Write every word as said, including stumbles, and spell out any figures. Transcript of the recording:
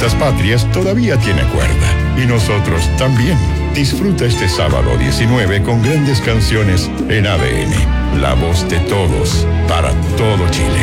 fiestas patrias todavía tiene cuerda. Y nosotros también. Disfruta este sábado diecinueve con grandes canciones en A D N. La voz de todos, para todo Chile.